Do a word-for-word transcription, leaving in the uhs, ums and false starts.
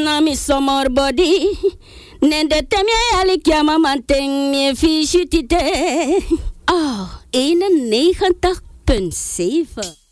na mi summer body. Nende temje alikia mama ting mi fishi tite. Oh, eenennegentig punt zeven.